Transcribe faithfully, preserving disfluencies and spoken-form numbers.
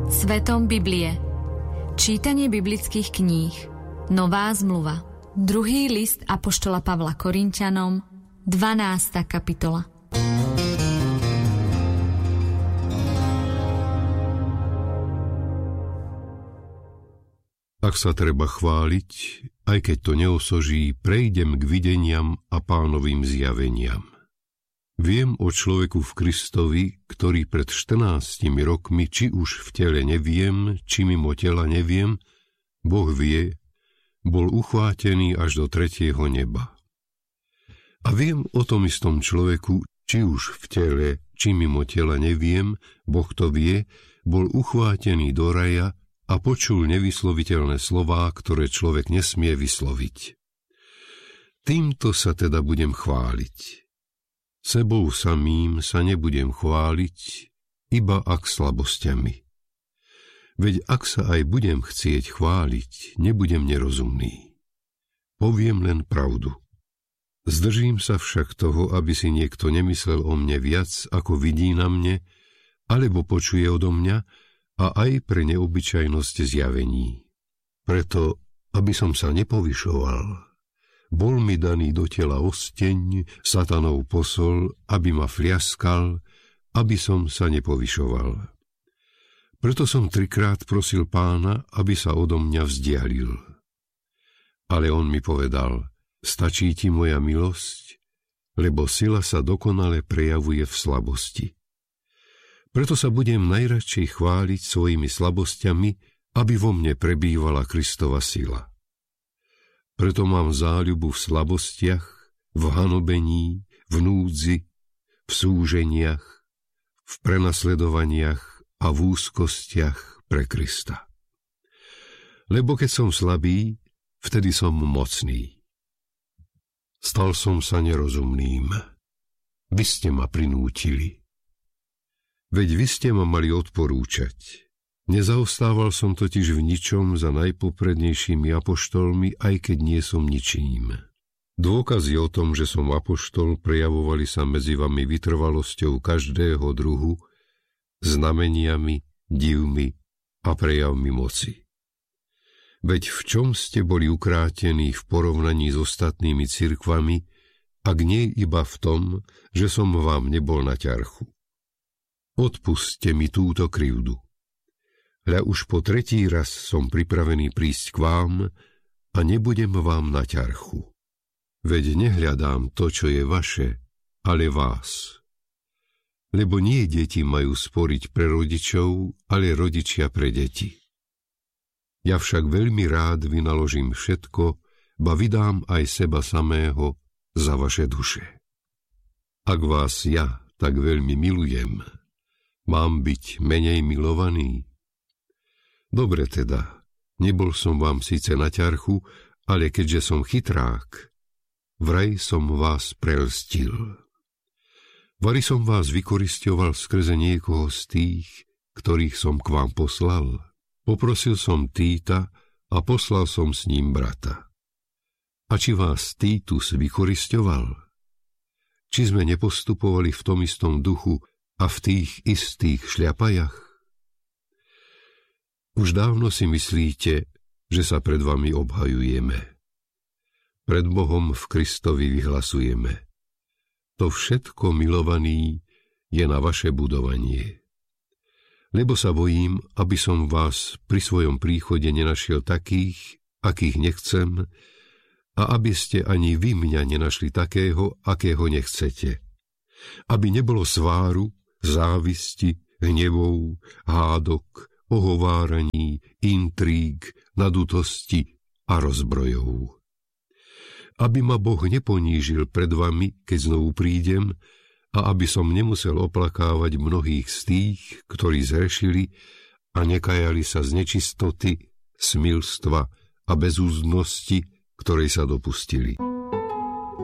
Svetom Biblie. Čítanie biblických kníh. Nová zmluva. Druhý list apoštola Pavla Korinťanom, dvanásta kapitola. Ak sa treba chváliť, aj keď to neosoží, prejdem k videniam a Pánovým zjaveniam. Viem o človeku v Kristovi, ktorý pred štrnástimi rokmi, či už v tele neviem, či mimo tela neviem, Boh vie, bol uchvátený až do tretieho neba. A viem o tom istom človeku, či už v tele, či mimo tela neviem, Boh to vie, bol uchvátený do raja a počul nevysloviteľné slová, ktoré človek nesmie vysloviť. Týmto sa teda budem chváliť. Sebou samým sa nebudem chváliť, iba ak slabosťami. Veď ak sa aj budem chcieť chváliť, nebudem nerozumný. Poviem len pravdu. Zdržím sa však toho, aby si niekto nemyslel o mne viac, ako vidí na mne, alebo počuje odo mňa, a aj pre neobyčajnosť zjavení. Preto, aby som sa nepovyšoval, bol mi daný do tela osteň, satanov posol, aby ma fliaskal, aby som sa nepovyšoval. Preto som trikrát prosil Pána, aby sa odo mňa vzdialil. Ale on mi povedal, stačí ti moja milosť, lebo sila sa dokonale prejavuje v slabosti. Preto sa budem najradšej chváliť svojimi slabosťami, aby vo mne prebývala Kristova sila. Preto mám záľubu v slabostiach, v hanobení, v núdzi, v súženiach, v prenasledovaniach a v úzkostiach pre Krista. Lebo keď som slabý, vtedy som mocný. Stal som sa nerozumným. Vy ste ma prinútili. Veď vy ste ma mali odporúčať. Nezaostával som totiž v ničom za najpoprednejšími apoštolmi, aj keď nie som ničím. Dôkazy o tom, že som apoštol, prejavovali sa medzi vami vytrvalosťou každého druhu, znameniami, divmi a prejavmi moci. Veď v čom ste boli ukrátení v porovnaní s ostatnými cirkvami, ak nie iba v tom, že som vám nebol na ťarchu? Odpusťte mi túto krivdu. Hľa už po tretí raz som pripravený prísť k vám a nebudem vám na ťarchu. Veď nehľadám to, čo je vaše, ale vás. Lebo nie deti majú sporiť pre rodičov, ale rodičia pre deti. Ja však veľmi rád vynaložím všetko, ba vydám aj seba samého za vaše duše. Ak vás ja tak veľmi milujem, mám byť menej milovaný? Dobre teda, nebol som vám síce na ťarchu, ale keďže som chytrák, vraj som vás prelstil. Vari som vás vykorisťoval skrze niekoho z tých, ktorých som k vám poslal. Poprosil som Týta a poslal som s ním brata. A či vás Týtus vykorisťoval? Či sme nepostupovali v tom istom duchu a v tých istých šľapajach? Už dávno si myslíte, že sa pred vami obhajujeme. Pred Bohom v Kristovi vyhlasujeme. To všetko, milovaný, je na vaše budovanie. Lebo sa bojím, aby som vás pri svojom príchode nenašiel takých, akých nechcem, a aby ste ani vy mňa nenašli takého, akého nechcete. Aby nebolo sváru, závisti, hnevov, hádok, ohováraní, intríg, nadutosti a rozbrojov. Aby ma Boh neponížil pred vami, keď znovu prídem, a aby som nemusel oplakávať mnohých z tých, ktorí zhrešili a nekajali sa z nečistoty, smilstva a bezúzdnosti, ktorej sa dopustili.